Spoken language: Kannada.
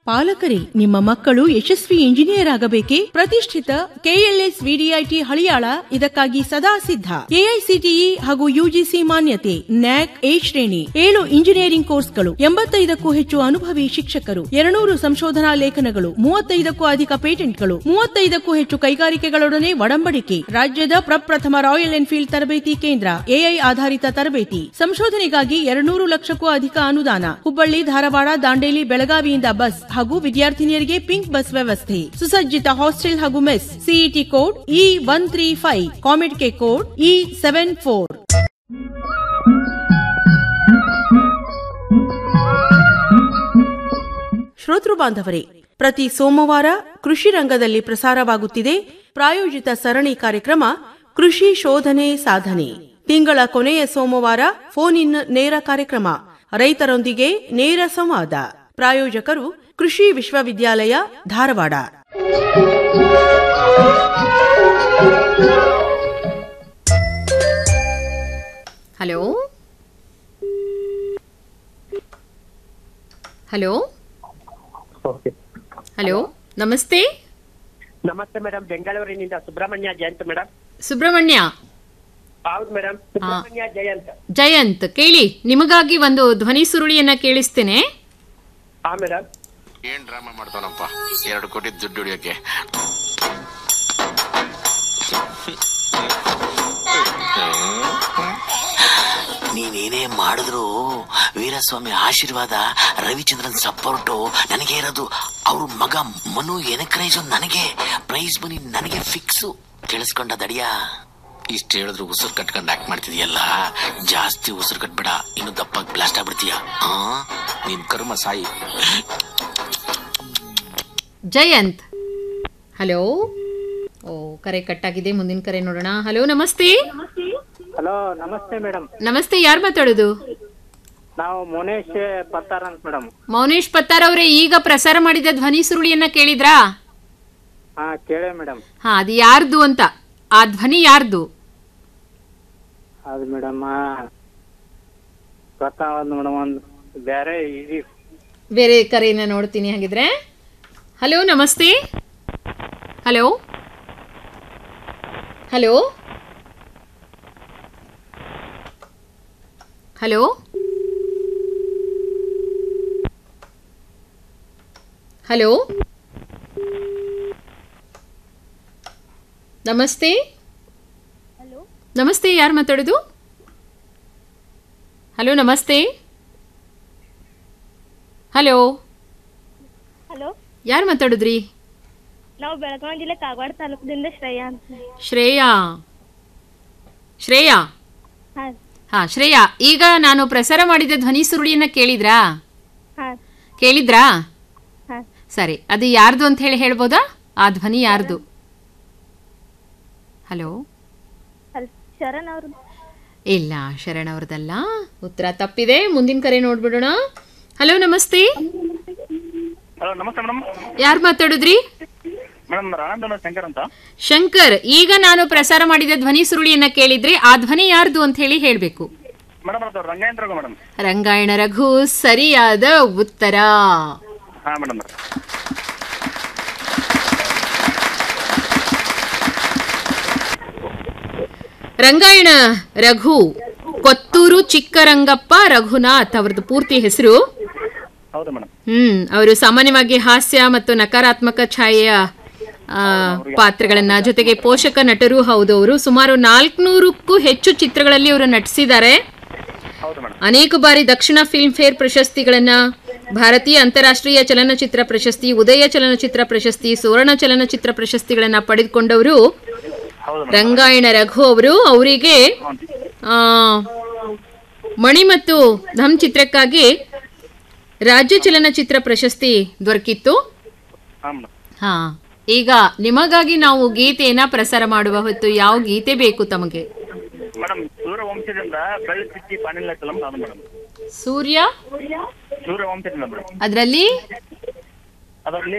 ಪಾಲಕರೇ, ನಿಮ್ಮ ಮಕ್ಕಳು ಯಶಸ್ವಿ ಇಂಜಿನಿಯರ್ ಆಗಬೇಕೇ? ಪ್ರತಿಷ್ಠಿತ ಕೆಎಲ್ಎಸ್ ವಿಡಿಐಟಿ ಹಳಿಯಾಳ ಇದಕ್ಕಾಗಿ ಸದಾ ಸಿದ್ಧ. ಎಐಸಿಟಿಇ ಹಾಗೂ ಯುಜಿಸಿ ಮಾನ್ಯತೆ, ನ್ಯಾಕ್ ಎ ಶ್ರೇಣಿ, 7 ಇಂಜಿನಿಯರಿಂಗ್ ಕೋರ್ಸ್ಗಳು, 85ಕ್ಕೂ ಹೆಚ್ಚು ಅನುಭವಿ ಶಿಕ್ಷಕರು, 200 ಸಂಶೋಧನಾ ಲೇಖನಗಳು, 35ಕ್ಕೂ ಅಧಿಕ ಪೇಟೆಂಟ್ಗಳು, 35ಕ್ಕೂ ಹೆಚ್ಚು ಕೈಗಾರಿಕೆಗಳೊಡನೆ ಒಡಂಬಡಿಕೆ. ರಾಜ್ಯದ ಪ್ರಪ್ರಥಮ ರಾಯಲ್ ಎನ್ಫೀಲ್ಡ್ ತರಬೇತಿ ಕೇಂದ್ರ, ಎಐ ಆಧಾರಿತ ತರಬೇತಿ, ಸಂಶೋಧನೆಗಾಗಿ 200 ಲಕ್ಷಕ್ಕೂ ಅಧಿಕ ಅನುದಾನ. ಹುಬ್ಬಳ್ಳಿ, ಧಾರವಾಡ, ದಾಂಡೇಲಿ, ಬೆಳಗಾವಿಯಿಂದ ಬಸ್ ಹಾಗೂ ವಿದ್ಯಾರ್ಥಿನಿಯರಿಗೆ ಪಿಂಕ್ ಬಸ್ ವ್ಯವಸ್ಥೆ. ಸುಸಜ್ಜಿತ ಹಾಸ್ಟೆಲ್ ಹಾಗೂ mess. CET code E135, ಕಾಮೆಡ್ K code E74. ಶ್ರೋತೃ ಬಾಂಧವರೇ, ಪ್ರತಿ ಸೋಮವಾರ ಕೃಷಿ ರಂಗದಲ್ಲಿ ಪ್ರಸಾರವಾಗುತ್ತಿದೆ ಪ್ರಾಯೋಜಿತ ಸರಣಿ ಕಾರ್ಯಕ್ರಮ ಕೃಷಿ ಶೋಧನೆ ಸಾಧನೆ. ತಿಂಗಳ ಕೊನೆಯ ಸೋಮವಾರ ಫೋನ್ ಇನ್ ನೇರ ಕಾರ್ಯಕ್ರಮ, ರೈತರೊಂದಿಗೆ ನೇರ ಸಂವಾದ. ಪ್ರಾಯೋಜಕರು ಕೃಷಿ ವಿಶ್ವವಿದ್ಯಾಲಯ ಧಾರವಾಡ. ಹಲೋ ಹಲೋ ಹಲೋ, ನಮಸ್ತೆ. ನಮಸ್ತೆ ಮೇಡಮ್, ಬೆಂಗಳೂರಿನಿಂದ ಸುಬ್ರಹ್ಮಣ್ಯ ಜಯಂತ್ ಮೇಡಮ್. ಸುಬ್ರಹ್ಮಣ್ಯ? ಹೌದು ಮೇಡಮ್, ಸುಬ್ರಹ್ಮಣ್ಯ ಜಯಂತ್. ಜಯಂತ್, ಕೇಳಿ, ನಿಮಗಾಗಿ ಒಂದು ಧ್ವನಿ ಸುರುಳಿಯನ್ನ ಕೇಳಿಸ್ತೇನೆ. ಹಾ ಮೇಡಮ್. ಏನ್ ಡ್ರಾಮಾ ಮಾಡ್ತಾನಪ್ಪ, 2 ಕೋಟಿ ದುಡ್ಡು ಹೊಡಿಯೋಕೆ. ನೀನೇನೇ ಮಾಡಿದ್ರು ವೀರಸ್ವಾಮಿ ಆಶೀರ್ವಾದ, ರವಿಚಂದ್ರನ್ ಸಪೋರ್ಟು ನನಗೆ ಇರೋದು. ಅವ್ರ ಮಗ ಮನು ಎನಕ್ರೈಸು ನನಗೆ, ಪ್ರೈಸ್ ಮನಿ ನನಗೆ ಫಿಕ್ಸು. ಕೇಳಿಸ್ಕೊಂಡ ದಡಿಯಾ? ಇಷ್ಟ ಹೇಳಿದ್ರು ಉಸಿರು ಕಟ್ಕೊಂಡು ಆಕ್ಟ್ ಮಾಡ್ತಿದೀಯಲ್ಲ, ಜಾಸ್ತಿ ಉಸಿರು ಕಟ್ಬೇಡ, ಇನ್ನು ದಪ್ಪಾಗಿ ಬ್ಲಾಸ್ಟ್ ಆಗ್ಬಿಡ್ತೀಯ. ನಿನ್ ಕರ್ಮ ಸಾಯಿ. ಜಯಂತ್, ಹಲೋ. ಓ, ಕರೆ ಕಟ್ಟಾಗಿದೆ. ಮುಂದಿನ ಕರೆ ನೋಡೋಣ. ಹಲೋ, ನಮಸ್ತೆ. ಹಲೋ, ನಮಸ್ತೆ ಮೇಡಮ್. ನಮಸ್ತೆ, ಯಾರು ಮಾತಾಡೋದು? ನಾವು ಮೌನೇಶ್ ಪತ್ತಾರ್ ಅಂತ ಮೇಡಮ್. ಮೌನೇಶ್ ಪತ್ತಾರ್ ಅವರೇ, ಈಗ ಪ್ರಸಾರ ಮಾಡಿದ ಧ್ವನಿ ಸುರುಳಿಯನ್ನ ಕೇಳಿದ್ರಾ? ಹಾ, ಕೇಳೇ ಮೇಡಮ್. ಹಾ, ಅದು ಯಾರ್ದು ಅಂತ, ಆ ಧ್ವನಿ ಯಾರ್ದು? ಅದು ಮೇಡಮ್ ಗೊತ್ತಾವದು ಮೇಡಮ್, ಒಂದು ಬೇರೆ ಬೇರೆ ಕರೆಯನ್ನ ನೋಡ್ತೀನಿ ಹಾಗಿದ್ರೆ. ಹಲೋ, ನಮಸ್ತೆ. ಹಲೋ ಹಲೋ ಹಲೋ ಹಲೋ, ನಮಸ್ತೆ. ನಮಸ್ತೆ, ಯಾರು ಮಾತಾಡೋದು? ಹಲೋ, ನಮಸ್ತೆ. ಹಲೋ ಹಲೋ, ಯಾರು ಮಾತಾಡುದ್ರಿ? ನಾವು ಬೆಳಗಾವಿ ಜಿಲ್ಲೆ ಕಾಗವಾಡ ತಾಲೂಕದಿಂದ ಶ್ರೇಯಾ ಅಂತ. ಶ್ರೇಯಾ? ಶ್ರೇಯಾ? ಹಾ, ಶ್ರೇಯಾ, ಈಗ ನಾನು ಪ್ರಸಾರ ಮಾಡಿದ ಧ್ವನಿ ಸುರುಳಿಯನ್ನ ಕೇಳಿದ್ರಾ? ಕೇಳಿದ್ರಾ? ಸರಿ, ಅದು ಯಾರ್ದು ಅಂತ ಹೇಳಿ ಹೇಳ್ಬೋದಾ? ಆ ಧ್ವನಿ ಯಾರ್ದು? ಹಲೋ, ಶರಣ್ ಅವ್ರದ್ದು? ಇಲ್ಲ, ಶರಣ್ ಅವ್ರದಲ್ಲ. ಉತ್ತರ ತಪ್ಪಿದೆ. ಮುಂದಿನ ಕರೆ ನೋಡ್ಬಿಡೋಣ. ಹಲೋ, ನಮಸ್ತೆ. ಹಲೋ, ನಮಸ್ತೆ ಮೇಡಮ್. ಯಾರು ಮಾತಾಡುದ್ರಿ? ಮೇಡಮ್, ರಾಣಂದನ ಶಂಕರ್ ಅಂತ. ಶಂಕರ್, ಈಗ ನಾನು ಪ್ರಸಾರ ಮಾಡಿದ ಧ್ವನಿ ಸುರುಳಿಯನ್ನ ಕೇಳಿದ್ರಿ, ಆ ಧ್ವನಿ ಯಾರ್ದು ಅಂತ ಹೇಳಿ ಹೇಳ್ಬೇಕು. ಮೇಡಮ್, ಅದು ರಂಗಾಯಣ ರಘು ಮೇಡಮ್. ರಂಗಾಯಣ ರಘು ಸರಿಯಾದ ಉತ್ತರ. ಹಾ ಮೇಡಮ್. ರಂಗಾಯಣ ರಘು ಕೊತ್ತೂರು ಚಿಕ್ಕರಂಗಪ್ಪ ರಘುನಾಥ್ ಅವರದ್ದು ಪೂರ್ತಿ ಹೆಸರು. ಹೌದು ಮೇಡಮ್. ಅವರು ಸಾಮಾನ್ಯವಾಗಿ ಹಾಸ್ಯ ಮತ್ತು ನಕಾರಾತ್ಮಕ ಛಾಯೆಯ ಪಾತ್ರಗಳನ್ನ, ಜೊತೆಗೆ ಪೋಷಕ ನಟರು ಹೌದು. ಅವರು ಸುಮಾರು 400ಕ್ಕೂ ಹೆಚ್ಚು ಚಿತ್ರಗಳಲ್ಲಿ ಅವರು ನಟಿಸಿದ್ದಾರೆ. ಅನೇಕ ಬಾರಿ ದಕ್ಷಿಣ ಫಿಲ್ಮ್ ಫೇರ್ ಪ್ರಶಸ್ತಿಗಳನ್ನ, ಭಾರತೀಯ ಅಂತಾರಾಷ್ಟ್ರೀಯ ಚಲನಚಿತ್ರ ಪ್ರಶಸ್ತಿ, ಉದಯ ಚಲನಚಿತ್ರ ಪ್ರಶಸ್ತಿ, ಸುವರ್ಣ ಚಲನಚಿತ್ರ ಪ್ರಶಸ್ತಿಗಳನ್ನ ಪಡೆದುಕೊಂಡವರು ರಂಗಾಯಣ ರಘು ಅವರು. ಅವರಿಗೆ ಮಣಿ ಮತ್ತು ಧಮ್ ಚಿತ್ರಕ್ಕಾಗಿ ರಾಜ್ಯ ಚಲನಚಿತ್ರ ಪ್ರಶಸ್ತಿ ದೊರಕಿತ್ತು. ಹಾ, ಈಗ ನಿಮಗಾಗಿ ನಾವು ಗೀತೆಯನ್ನ ಪ್ರಸಾರ ಮಾಡುವ ಹೊತ್ತು ಯಾವ ಗೀತೆ ಬೇಕು ತಮಗೆ? ಸೂರ್ಯ? ಅದರಲ್ಲಿ